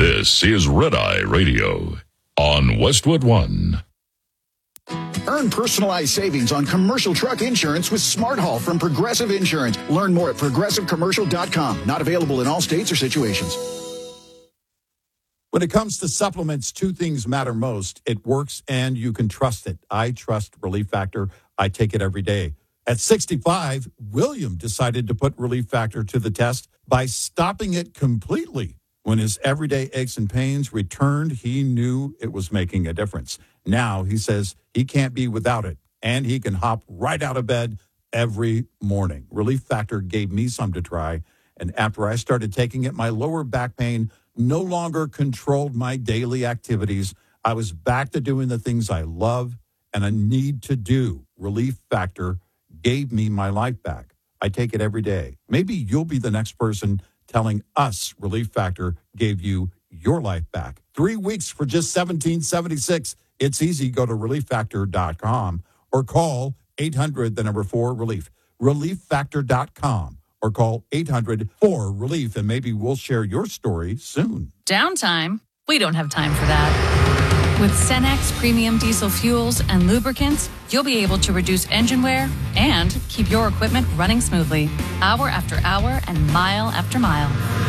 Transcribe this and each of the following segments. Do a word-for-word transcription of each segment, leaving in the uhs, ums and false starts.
This is Red Eye Radio on Westwood One. Earn personalized savings on commercial truck insurance with Smart Haul from Progressive Insurance. Learn more at progressive commercial dot com. Not available in all states or situations. When it comes to supplements, two things matter most. It works and you can trust it. I trust Relief Factor. I take it every day. At sixty-five, William decided to put Relief Factor to the test by stopping it completely. When his everyday aches and pains returned, he knew it was making a difference. Now he says he can't be without it, and he can hop right out of bed every morning. Relief Factor gave me some to try, and after I started taking it, my lower back pain no longer controlled my daily activities. I was back to doing the things I love and I need to do. Relief Factor gave me my life back. I take it every day. Maybe you'll be the next person telling us Relief Factor gave you your life back. Three weeks for just seventeen seventy-six. It's easy. Go to relief factor dot com or call eight hundred, the number four, relief. relief factor dot com. Or call eight hundred, four, relief, and maybe we'll share your story soon. Downtime? We don't have time for that. With Cenex Premium Diesel Fuels and Lubricants, you'll be able to reduce engine wear and keep your equipment running smoothly, hour after hour and mile after mile.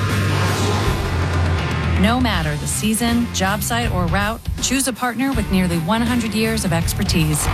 No matter the season, job site, or route, choose a partner with nearly one hundred years of expertise.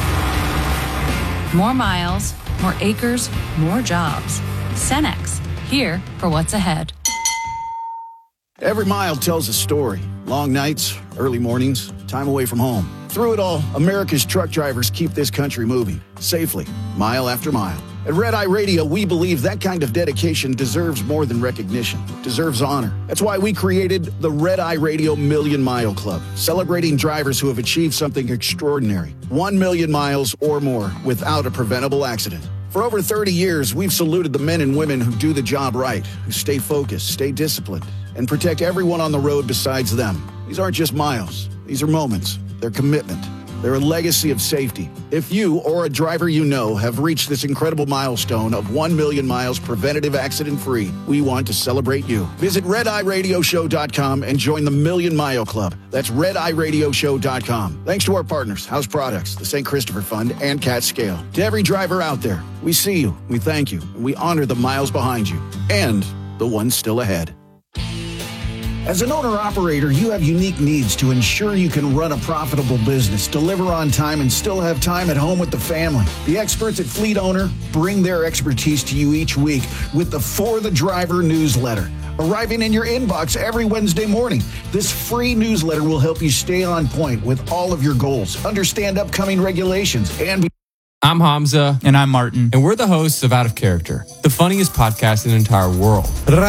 More miles, more acres, more jobs. Cenex, here for what's ahead. Every mile tells a story. Long nights, early mornings, time away from home. Through it all, America's truck drivers keep this country moving, safely, mile after mile. At Red Eye Radio, we believe that kind of dedication deserves more than recognition, deserves honor. That's why we created the Red Eye Radio Million Mile Club, celebrating drivers who have achieved something extraordinary. One million miles or more without a preventable accident. For over thirty years, we've saluted the men and women who do the job right, who stay focused, stay disciplined, and protect everyone on the road besides them. These aren't just miles. These are moments. They're commitment. They're a legacy of safety. If you or a driver you know have reached this incredible milestone of one million miles preventative accident-free, we want to celebrate you. Visit red eye radio show dot com and join the Million Mile Club. That's red eye radio show dot com. Thanks to our partners, House Products, the Saint Christopher Fund, and Cat Scale. To every driver out there, we see you, we thank you, and we honor the miles behind you and the ones still ahead. As an owner-operator, you have unique needs to ensure you can run a profitable business, deliver on time, and still have time at home with the family. The experts at Fleet Owner bring their expertise to you each week with the For the Driver newsletter, arriving in your inbox every Wednesday morning. This free newsletter will help you stay on point with all of your goals, understand upcoming regulations, and be I'm Hamza. And I'm Martin. And we're the hosts of Out of Character, the funniest podcast in the entire world.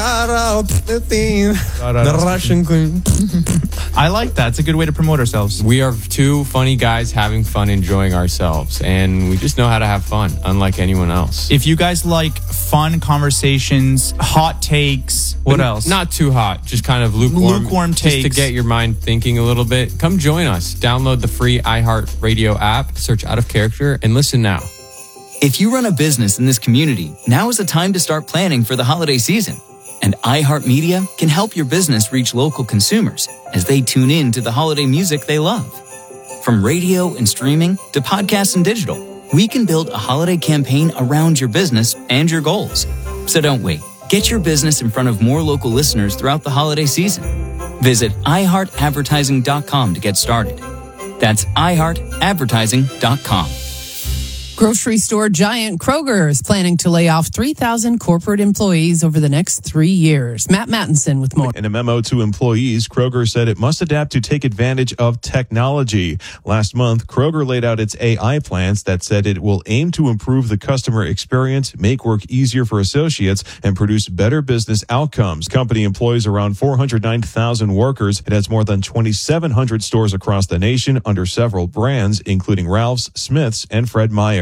The Russian queen. I like that. It's a good way to promote ourselves. We are two funny guys having fun, enjoying ourselves. And we just know how to have fun, unlike anyone else. If you guys like fun conversations, hot takes, what but else? Not too hot, just kind of lukewarm. Lukewarm just takes. to get your mind thinking a little bit. Come join us. Download the free iHeartRadio app, search Out of Character, and listen now. If you run a business in this community, now is the time to start planning for the holiday season. And iHeartMedia can help your business reach local consumers as they tune in to the holiday music they love. From radio and streaming to podcasts and digital, we can build a holiday campaign around your business and your goals. So don't wait. Get your business in front of more local listeners throughout the holiday season. Visit i heart advertising dot com to get started. That's i heart advertising dot com. Grocery store giant Kroger is planning to lay off three thousand corporate employees over the next three years. Matt Mattinson with more. In a memo to employees, Kroger said it must adapt to take advantage of technology. Last month, Kroger laid out its A I plans that said it will aim to improve the customer experience, make work easier for associates, and produce better business outcomes. Company employs around four hundred nine thousand workers. It has more than twenty-seven hundred stores across the nation under several brands, including Ralph's, Smith's, and Fred Meyer.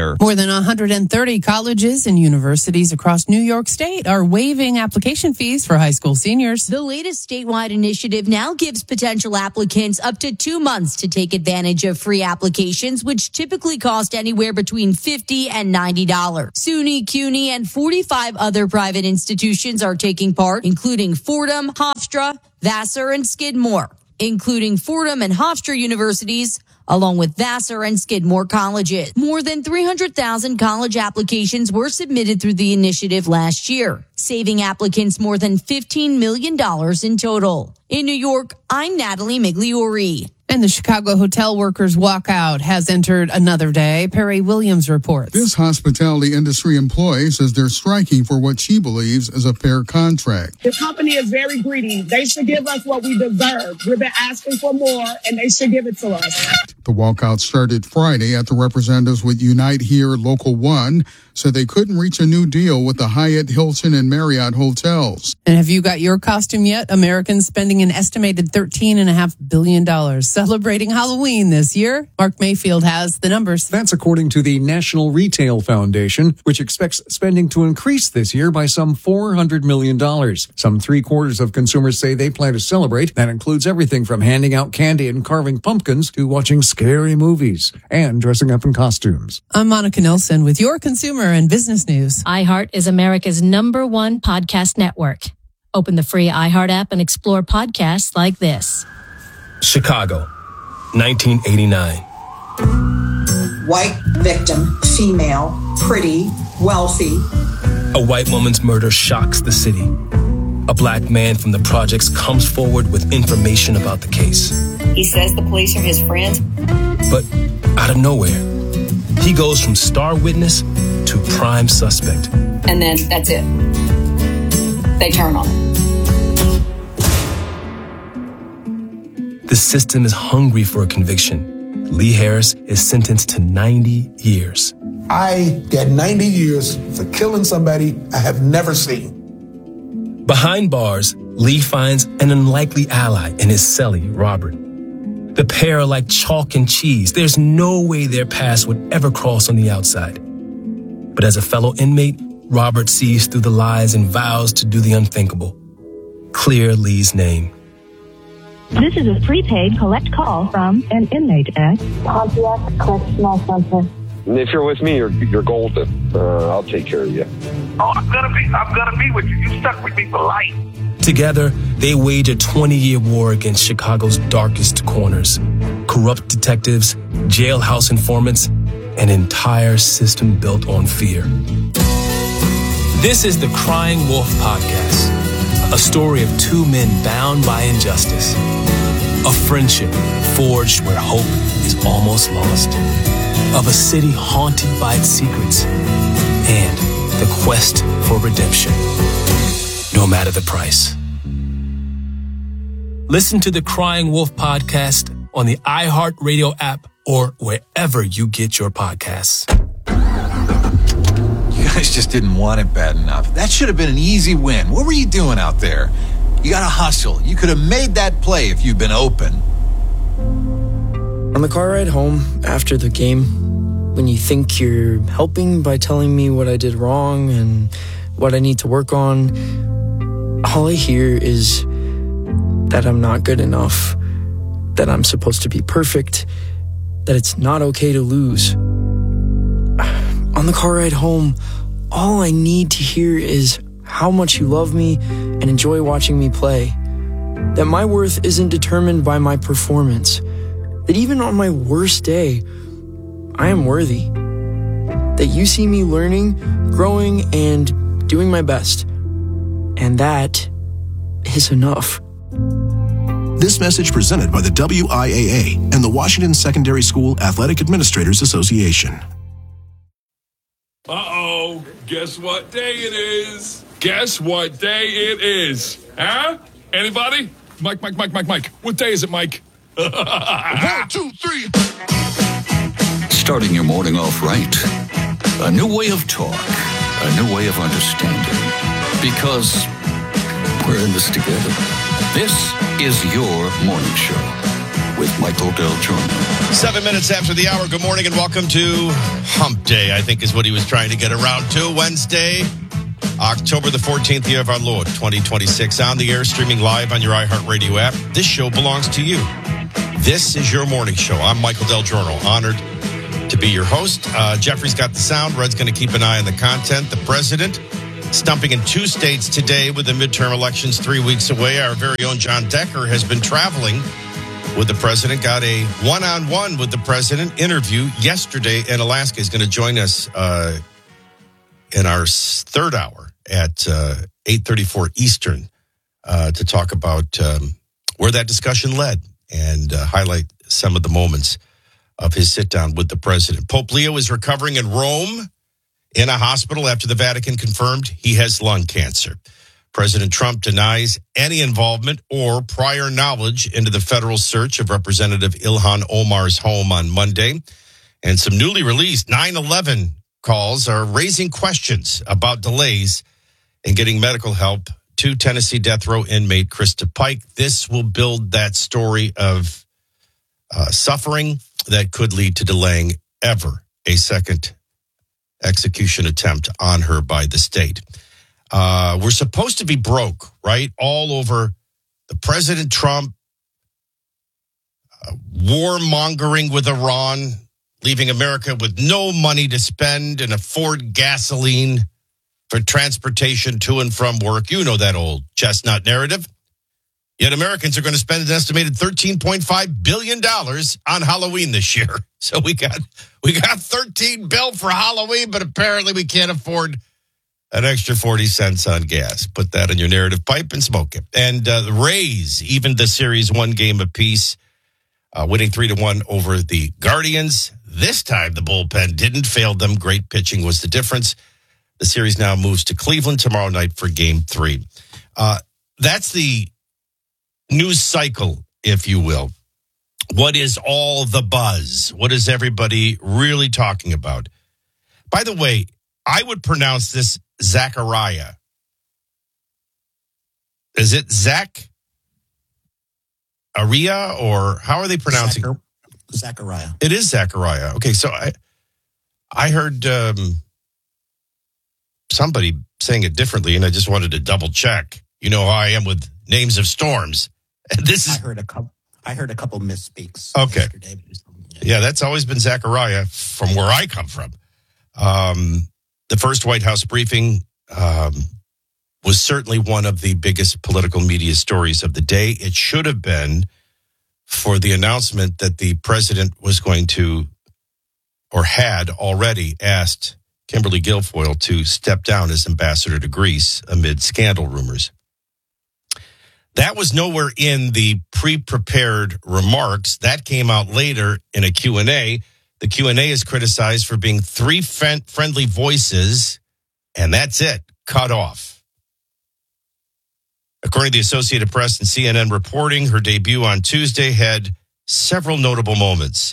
there. More than one hundred thirty colleges and universities across New York State are waiving application fees for high school seniors. The latest statewide initiative now gives potential applicants up to two months to take advantage of free applications, which typically cost anywhere between fifty dollars and ninety dollars. SUNY, CUNY, and forty-five other private institutions are taking part, including Fordham, Hofstra, Vassar, and Skidmore, including Fordham and Hofstra universities, along with Vassar and Skidmore colleges. More than three hundred thousand college applications were submitted through the initiative last year, saving applicants more than fifteen million dollars in total. In New York, I'm Natalie Migliori. And the Chicago hotel workers walkout has entered another day. Perry Williams reports. This hospitality industry employee says they're striking for what she believes is a fair contract. The company is very greedy. They should give us what we deserve. We've been asking for more, and they should give it to us. The walkout started Friday after representatives with Unite Here Local one said they couldn't reach a new deal with the Hyatt, Hilton, and Marriott hotels. And have you got your costume yet? Americans spending an estimated thirteen point five billion dollars celebrating Halloween this year. Mark Mayfield has the numbers. That's according to the National Retail Foundation, which expects spending to increase this year by some four hundred million dollars. Some three quarters of consumers say they plan to celebrate. That includes everything from handing out candy and carving pumpkins to watching scary movies and dressing up in costumes. I'm Monica Nelson with your consumer and business news. iHeart is America's number one podcast network. Open the free iHeart app and explore podcasts like this. Chicago, nineteen eighty-nine. White victim, female, pretty, wealthy. A white woman's murder shocks the city. A black man from the projects comes forward with information about the case. He says the police are his friends. But out of nowhere, he goes from star witness to prime suspect. And then that's it. They turn on him. The system is hungry for a conviction. Lee Harris is sentenced to ninety years. I get ninety years for killing somebody I have never seen. Behind bars, Lee finds an unlikely ally in his cellie, Robert. The pair are like chalk and cheese. There's no way their paths would ever cross on the outside. But as a fellow inmate, Robert sees through the lies and vows to do the unthinkable. Clear Lee's name. This is a prepaid collect call from an inmate at Pontiac Correctional Center. If you're with me, you're, you're golden. Uh, I'll take care of you. Oh, I'm gonna be, I'm gonna be with you. You stuck with me for life. Together, they wage a twenty-year war against Chicago's darkest corners. Corrupt detectives, jailhouse informants, an entire system built on fear. This is the Crying Wolf Podcast, a story of two men bound by injustice, a friendship forged where hope is almost lost, of a city haunted by its secrets, and the quest for redemption, no matter the price. Listen to the Crying Wolf Podcast on the iHeartRadio app or wherever you get your podcasts. You guys just didn't want it bad enough. That should have been an easy win. What were you doing out there? You got to hustle. You could have made that play if you'd been open. On the car ride home after the game, when you think you're helping by telling me what I did wrong and what I need to work on, all I hear is that I'm not good enough, that I'm supposed to be perfect, that it's not okay to lose. On the car ride home, all I need to hear is how much you love me and enjoy watching me play, that my worth isn't determined by my performance, that even on my worst day, I am worthy, that you see me learning, growing, and doing my best, and that is enough. This message presented by the W I A A and the Washington Secondary School Athletic Administrators Association. Uh-oh, guess what day it is? Guess what day it is? Huh? Anybody? Mike, Mike, Mike, Mike, Mike. What day is it, Mike? One, two, three. Starting your morning off right. A new way of talk. A new way of understanding. Because we're in this together. This is your morning show. with Michael Del Giorno. Seven minutes after the hour. Good morning and welcome to Hump Day, I think is what he was trying to get around to. Wednesday, October the fourteenth, year of our Lord, twenty twenty-six. On the air, streaming live on your iHeartRadio app. This show belongs to you. This is your morning show. I'm Michael Del Giorno, honored to be your host. Uh, Jeffrey's got the sound. Red's going to keep an eye on the content. The president stumping in two states today with the midterm elections three weeks away. Our very own John Decker has been traveling with the president, got a one-on-one with the president interview yesterday in Alaska. He's going to join us uh, in our third hour at uh, eight thirty-four Eastern uh, to talk about um, where that discussion led and uh, highlight some of the moments of his sit-down with the president. Pope Leo is recovering in Rome in a hospital after the Vatican confirmed he has lung cancer. President Trump denies any involvement or prior knowledge into the federal search of Representative Ilhan Omar's home on Monday. And some newly released nine eleven calls are raising questions about delays in getting medical help to Tennessee death row inmate Krista Pike. This will build that story of uh, suffering that could lead to delaying ever a second execution attempt on her by the state. Uh, we're supposed to be broke, right? All over the President Trump, uh, warmongering with Iran, leaving America with no money to spend and afford gasoline for transportation to and from work. You know that old chestnut narrative. Yet Americans are going to spend an estimated thirteen point five billion dollars on Halloween this year. So we got we got thirteen bill for Halloween, but apparently we can't afford an extra forty cents on gas. Put that in your narrative pipe and smoke it. And uh, the Rays, even the series one game apiece, uh, winning three to one over the Guardians. This time the bullpen didn't fail them. Great pitching was the difference. The series now moves to Cleveland tomorrow night for game three. Uh, that's the news cycle, if you will. What is all the buzz? What is everybody really talking about? By the way, I would pronounce this Zachariah. Is it Zach? Aria, or how are they pronouncing? Zachar- Zachariah. It is Zachariah. Okay, so I I heard um, somebody saying it differently, and I just wanted to double check. You know how I am with names of storms. And this is I heard a couple. I heard a couple misspeaks. Okay. Yesterday. Yeah. yeah, that's always been Zachariah from where I come from. Um, the first White House briefing um, was certainly one of the biggest political media stories of the day. It should have been for the announcement that the president was going to, or had already asked Kimberly Guilfoyle to step down as ambassador to Greece amid scandal rumors. That was nowhere in the pre-prepared remarks. That came out later in a Q and A. The Q and A is criticized for being three friend- friendly voices, and that's it, cut off. According to the Associated Press and C N N reporting, her debut on Tuesday had several notable moments.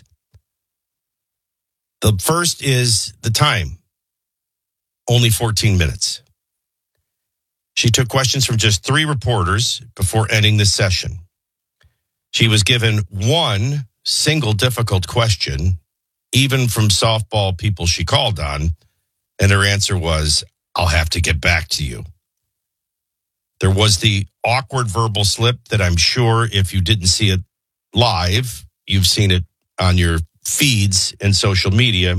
The first is the time, only fourteen minutes. She took questions from just three reporters before ending the session. She was given one single difficult question, even from softball people she called on, and her answer was, "I'll have to get back to you." There was the awkward verbal slip that I'm sure if you didn't see it live, you've seen it on your feeds and social media,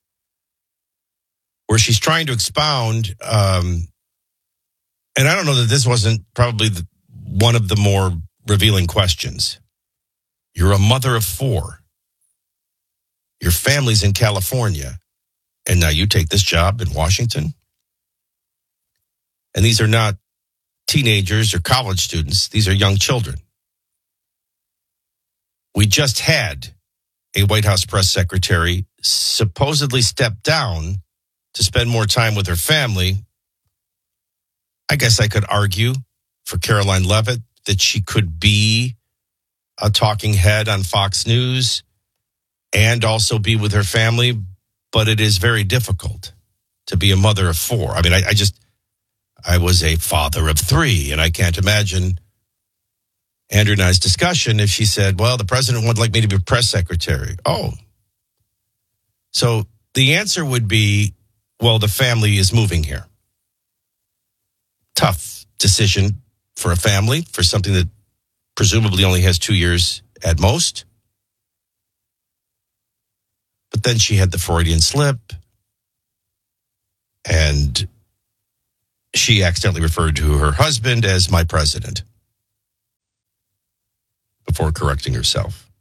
where she's trying to expound um, and I don't know that this wasn't probably the, one of the more revealing questions. You're a mother of four. Your family's in California. And now you take this job in Washington? And these are not teenagers or college students. These are young children. We just had a White House press secretary supposedly step down to spend more time with her family. I guess I could argue for Caroline Leavitt that she could be a talking head on Fox News and also be with her family, but it is very difficult to be a mother of four. I mean, I, I just, I was a father of three, and I can't imagine Andrew and I's discussion if she said, well, the president would like me to be press secretary. Oh. So the answer would be, well, the family is moving here. Tough decision for a family, for something that presumably only has two years at most. But then she had the Freudian slip, and she accidentally referred to her husband as my president before correcting herself.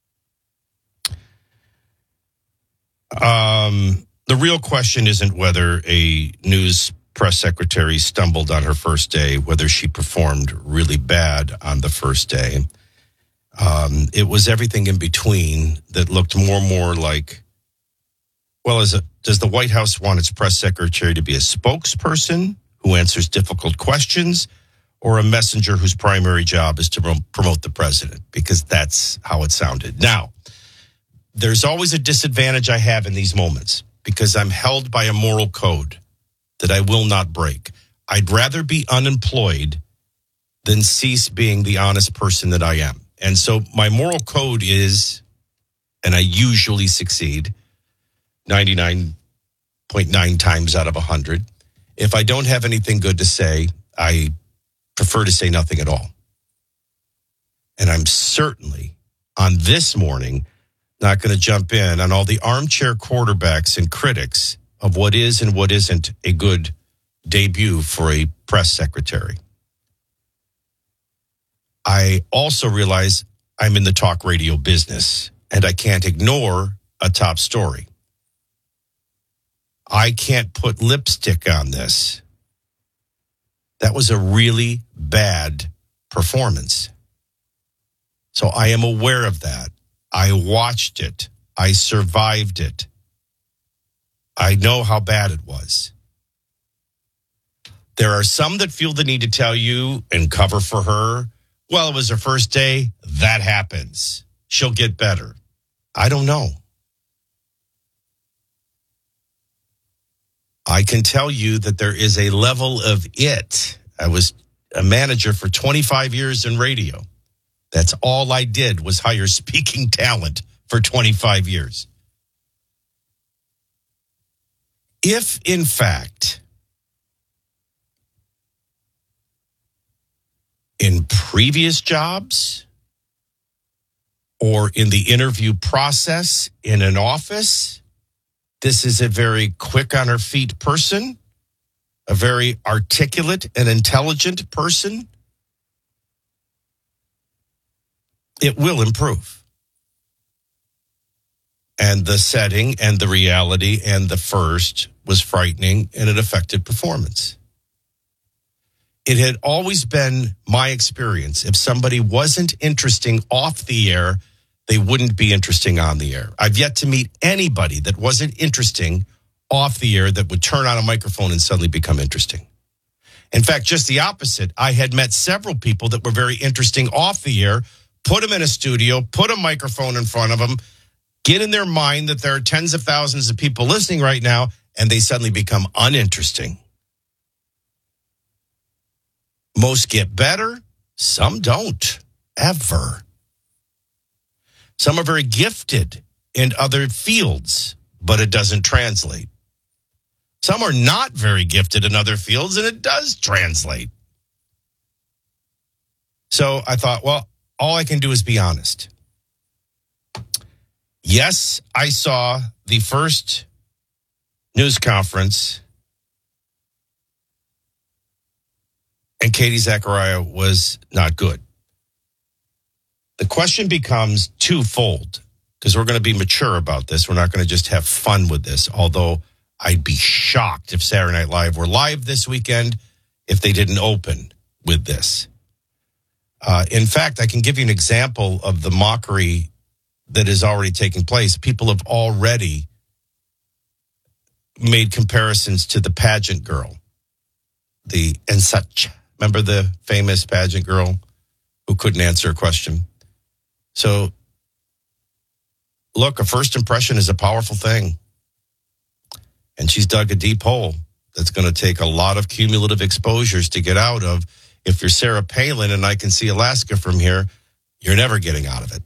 Um, the real question isn't whether a news press secretary stumbled on her first day, whether she performed really bad on the first day. Um, it was everything in between that looked more and more like, well, as a, does the White House want its press secretary to be a spokesperson who answers difficult questions, or a messenger whose primary job is to promote the president? Because that's how it sounded. Now, there's always a disadvantage I have in these moments because I'm held by a moral code that I will not break. I'd rather be unemployed than cease being the honest person that I am. And so my moral code is, and I usually succeed ninety-nine point nine times out of one hundred. If I don't have anything good to say, I prefer to say nothing at all. And I'm certainly, on this morning, not going to jump in on all the armchair quarterbacks and critics of what is and what isn't a good debut for a press secretary. I also realize I'm in the talk radio business, and I can't ignore a top story. I can't put lipstick on this. That was a really bad performance. So I am aware of that. I watched it. I survived it. I know how bad it was. There are some that feel the need to tell you and cover for her, well, it was her first day. That happens. She'll get better. I don't know. I can tell you that there is a level of it. I was a manager for twenty-five years in radio. That's all I did was hire speaking talent for twenty-five years. If, in fact, in previous jobs or in the interview process in an office, this is a very quick on her feet person, a very articulate and intelligent person, it will improve. And the setting and the reality and the first was frightening, and it affected performance. It had always been my experience, if somebody wasn't interesting off the air, they wouldn't be interesting on the air. I've yet to meet anybody that wasn't interesting off the air that would turn on a microphone and suddenly become interesting. In fact, just the opposite. I had met several people that were very interesting off the air, put them in a studio, put a microphone in front of them, get in their mind that there are tens of thousands of people listening right now, and they suddenly become uninteresting. Most get better, some don't, ever. Some are very gifted in other fields, but it doesn't translate. Some are not very gifted in other fields, and it does translate. So I thought, well, all I can do is be honest. Yes, I saw the first news conference, and Katie Zachariah was not good. The question becomes twofold, because we're going to be mature about this. We're not going to just have fun with this, although I'd be shocked if Saturday Night Live were live this weekend if they didn't open with this. Uh, in fact, I can give you an example of the mockery that is already taking place. People have already made comparisons to the pageant girl, the and such. Remember the famous pageant girl who couldn't answer a question? So, look, a first impression is a powerful thing. And she's dug a deep hole that's going to take a lot of cumulative exposures to get out of if you're Sarah Palin and I can see Alaska from here, you're never getting out of it.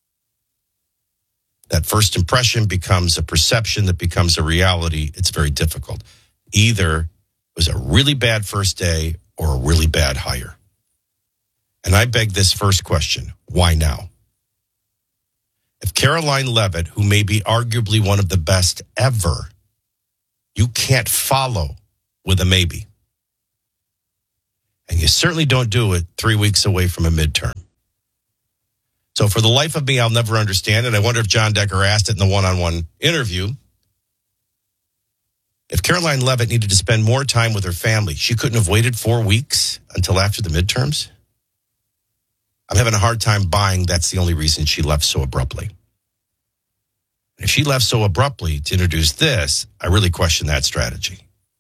That first impression becomes a perception that becomes a reality. It's very difficult. Either it was a really bad first day or a really bad hire. And I beg this first question, why now? If Caroline Leavitt, who may be arguably one of the best ever, you can't follow with a maybe. And you certainly don't do it three weeks away from a midterm. So for the life of me, I'll never understand it. I wonder if John Decker asked it in the one-on-one interview. If Caroline Leavitt needed to spend more time with her family, she couldn't have waited four weeks until after the midterms? I'm having a hard time buying that's the only reason she left so abruptly. If she left so abruptly to introduce this, I really question that strategy.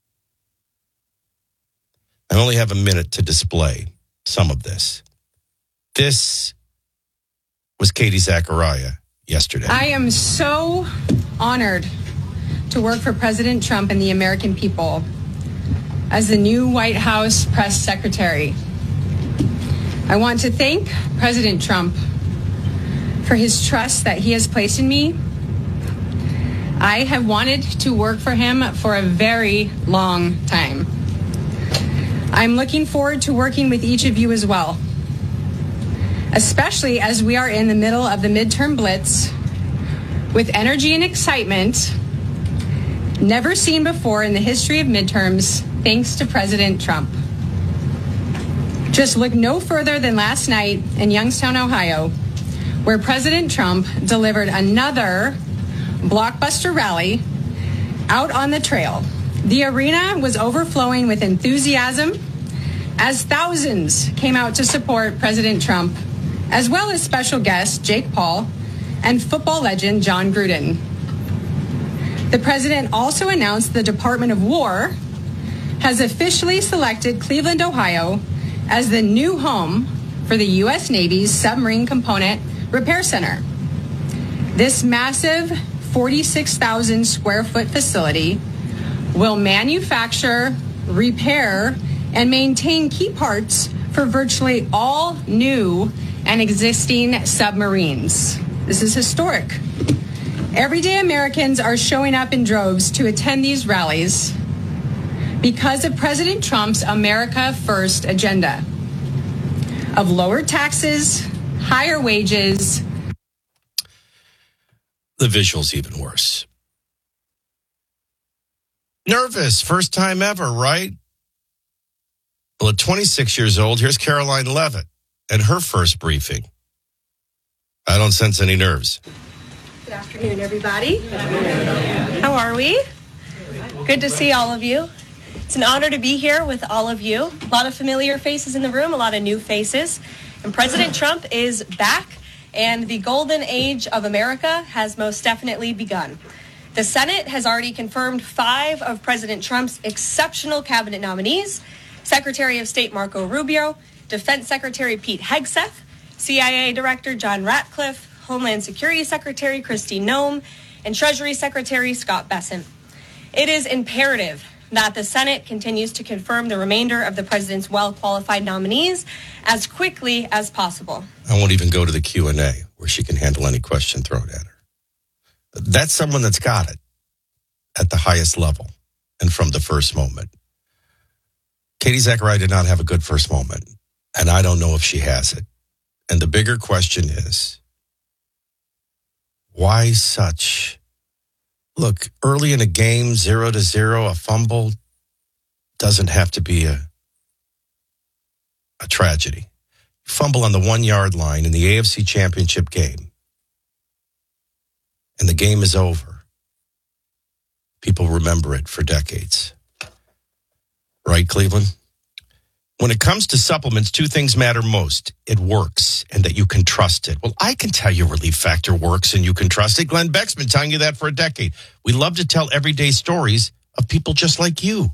I only have a minute to display some of this. This was Katie Zachariah yesterday. I am so honored to work for President Trump and the American people as the new White House press secretary. I want to thank President Trump for his trust that he has placed in me. I have wanted to work for him for a very long time. I'm looking forward to working with each of you as well, especially as we are in the middle of the midterm blitz with energy and excitement never seen before in the history of midterms, thanks to President Trump. Just look no further than last night in Youngstown, Ohio, where President Trump delivered another blockbuster rally out on the trail. The arena was overflowing with enthusiasm as thousands came out to support President Trump, as well as special guest Jake Paul and football legend John Gruden. The president also announced the Department of War has officially selected Cleveland, Ohio, as the new home for the U S Navy's Submarine Component Repair Center. This massive forty-six thousand square foot facility will manufacture, repair, and maintain key parts for virtually all new and existing submarines. This is historic. Everyday Americans are showing up in droves to attend these rallies because of President Trump's America First agenda of lower taxes, higher wages. The visual's even worse. Nervous, first time ever, right? Well, at twenty-six years old, here's Caroline Leavitt at her first briefing. I don't sense any nerves. Good afternoon, everybody. How are we? Good to see all of you. It's an honor to be here with all of you. A lot of familiar faces in the room, a lot of new faces. And President Trump is back, and the golden age of America has most definitely begun. The Senate has already confirmed five of President Trump's exceptional cabinet nominees: Secretary of State Marco Rubio, Defense Secretary Pete Hegseth, C I A Director John Ratcliffe, Homeland Security Secretary Kristi Noem, and Treasury Secretary Scott Bessent. It is imperative that the Senate continues to confirm the remainder of the president's well-qualified nominees as quickly as possible. I won't even go to the Q and A where she can handle any question thrown at her. That's someone that's got it at the highest level and from the first moment. Katie Zachariah did not have a good first moment, and I don't know if she has it. And the bigger question is, why such? Look, early in a game, zero to zero, a fumble doesn't have to be a, a tragedy. You fumble on the one-yard line in the A F C Championship game, and the game is over. People remember it for decades. Right, Cleveland? When it comes to supplements, two things matter most. It works and that you can trust it. Well, I can tell you Relief Factor works and you can trust it. Glenn Beck's been telling you that for a decade. We love to tell everyday stories of people just like you.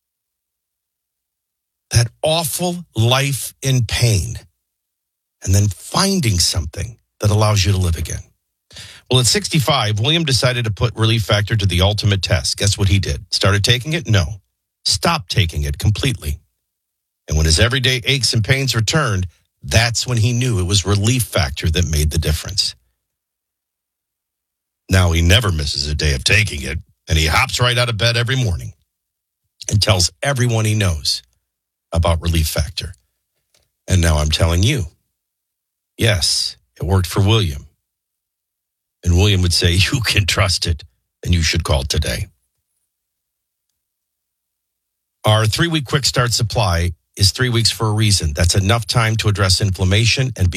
That awful life in pain and then finding something that allows you to live again. Well, at sixty-five, William decided to put Relief Factor to the ultimate test. Guess what he did? Started taking it? No. Stopped taking it completely. And when his everyday aches and pains returned, that's when he knew it was Relief Factor that made the difference. Now he never misses a day of taking it, and he hops right out of bed every morning and tells everyone he knows about Relief Factor. And now I'm telling you, yes, it worked for William. And William would say, you can trust it, and you should call today. Our three-week quick start supply is three weeks for a reason. That's enough time to address inflammation and be